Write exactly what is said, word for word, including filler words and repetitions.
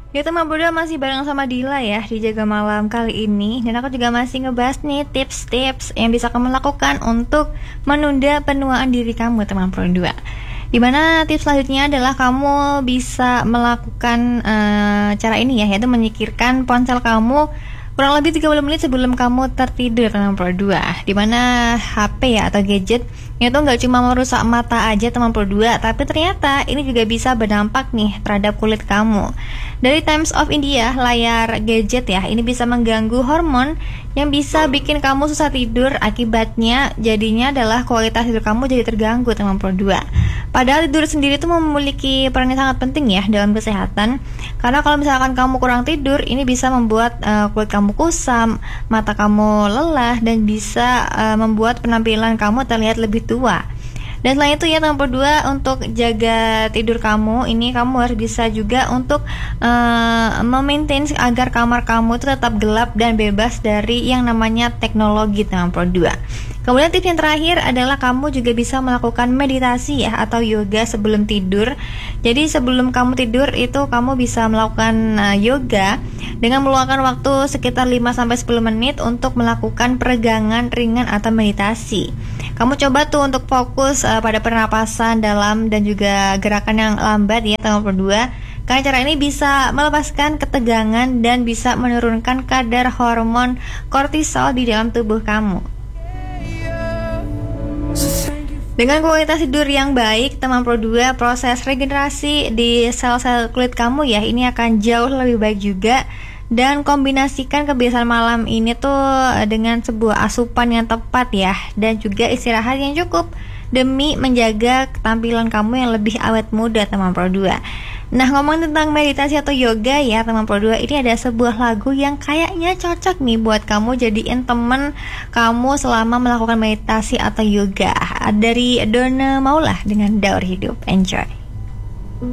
Ya teman berdua masih bareng sama Dila ya di Jaga Malam kali ini. Dan aku juga masih ngebahas nih tips-tips yang bisa kamu lakukan untuk menunda penuaan diri kamu teman berdua. Dimana tips selanjutnya adalah kamu bisa melakukan uh, cara ini ya, yaitu menyikirkan ponsel kamu kurang lebih tiga puluh menit sebelum kamu tertidur teman berdua. Dimana H P ya atau gadget itu nggak cuma merusak mata aja teman berdua, tapi ternyata ini juga bisa berdampak nih terhadap kulit kamu. Dari Times of India, layar gadget ya, ini bisa mengganggu hormon yang bisa bikin kamu susah tidur. Akibatnya jadinya adalah kualitas tidur kamu jadi terganggu teman berdua. Padahal tidur sendiri itu memiliki peran yang sangat penting ya dalam kesehatan. Karena kalau misalkan kamu kurang tidur, ini bisa membuat uh, kulit kamu kusam, mata kamu lelah, dan bisa uh, membuat penampilan kamu terlihat lebih tua. Dan selain itu ya teman berdua, untuk jaga tidur kamu ini kamu harus bisa juga untuk uh, memaintain agar kamar kamu itu tetap gelap dan bebas dari yang namanya teknologi teman berdua. Kemudian tips yang terakhir adalah kamu juga bisa melakukan meditasi ya atau yoga sebelum tidur. Jadi sebelum kamu tidur itu kamu bisa melakukan uh, yoga dengan meluangkan waktu sekitar lima sampai sepuluh menit untuk melakukan peregangan ringan atau meditasi. Kamu coba tuh untuk fokus uh, pada pernapasan dalam dan juga gerakan yang lambat ya teman berdua. Karena cara ini bisa melepaskan ketegangan dan bisa menurunkan kadar hormon kortisol di dalam tubuh kamu. Dengan kualitas tidur yang baik teman berdua, proses regenerasi di sel-sel kulit kamu ya ini akan jauh lebih baik juga. Dan kombinasikan kebiasaan malam ini tuh dengan sebuah asupan yang tepat ya, dan juga istirahat yang cukup demi menjaga ketampilan kamu yang lebih awet muda teman berdua. Nah, ngomong tentang meditasi atau yoga ya teman berdua, ini ada sebuah lagu yang kayaknya cocok nih buat kamu jadiin temen kamu selama melakukan meditasi atau yoga. Dari Donna Maula dengan Daur Hidup. Enjoy.